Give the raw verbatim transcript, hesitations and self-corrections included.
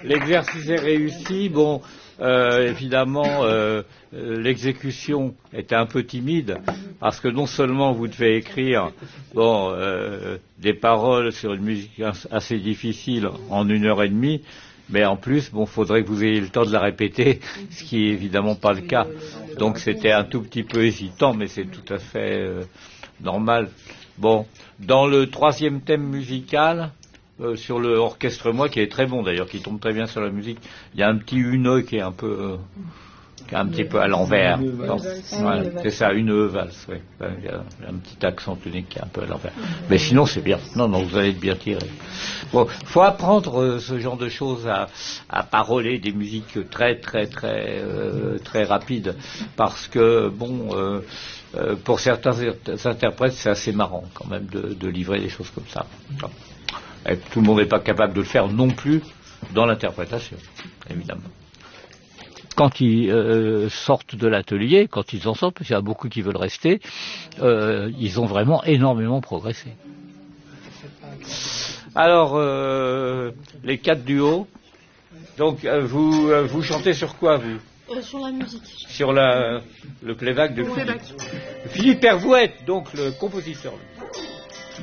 l'exercice est réussi. Bon, euh, évidemment, euh, l'exécution était un peu timide parce que non seulement vous devez écrire bon euh, des paroles sur une musique assez difficile en une heure et demie, mais en plus, bon, faudrait que vous ayez le temps de la répéter, ce qui est évidemment pas le cas. Donc c'était un tout petit peu hésitant, mais c'est tout à fait euh, normal. Bon, dans le troisième thème musical, euh, sur le orchestre-moi, qui est très bon d'ailleurs, qui tombe très bien sur la musique, il y a un petit une qui est un peu, euh, qui est un petit peu à l'envers. Bon, voilà, c'est ça, une valse, oui. Il y a un petit accent tonique qui est un peu à l'envers. Mais sinon, c'est bien. Non, non, vous allez être bien tiré. Bon, faut apprendre euh, ce genre de choses à, à paroler des musiques très, très, très, euh, très rapides, parce que bon. Euh, Euh, pour certains interprètes, c'est assez marrant quand même de, de livrer des choses comme ça. Et tout le monde n'est pas capable de le faire non plus dans l'interprétation, évidemment. Quand ils euh, sortent de l'atelier, quand ils en sortent, parce qu'il y a beaucoup qui veulent rester, euh, ils ont vraiment énormément progressé. Alors, euh, les quatre duos, donc euh, vous, euh, vous chantez sur quoi, vous ? Euh, sur la musique. Sur la, le playback de Philippe. Philippe Hervouette, donc le compositeur.